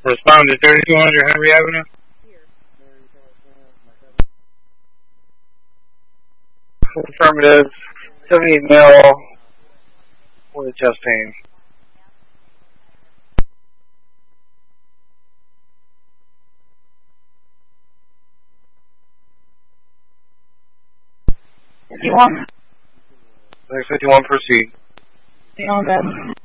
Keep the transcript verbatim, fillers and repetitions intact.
Respond to thirty-two hundred Henry Avenue. Affirmative. seventy-eight male with chest pain. fifty-one. fifty-one, proceed. Stay on bed.